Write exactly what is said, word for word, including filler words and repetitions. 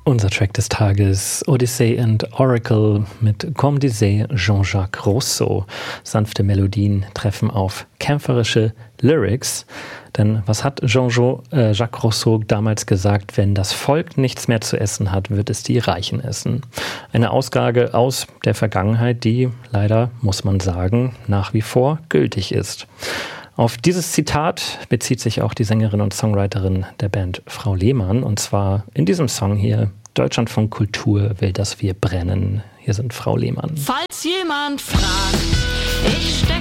Unser Track des Tages, Odyssey and Oracle mit Comme disait Jean-Jacques Rousseau. Sanfte Melodien treffen auf kämpferische Lyrics. Denn was hat Jean-Jacques Rousseau damals gesagt? Wenn das Volk nichts mehr zu essen hat, wird es die Reichen essen. Eine Aussage aus der Vergangenheit, die leider, muss man sagen, nach wie vor gültig ist. Auf dieses Zitat bezieht sich auch die Sängerin und Songwriterin der Band Frau Lehmann. Und zwar in diesem Song hier, Deutschlandfunk Kultur will, dass wir brennen. Hier sind Frau Lehmann. Falls jemand fragt, ich stecke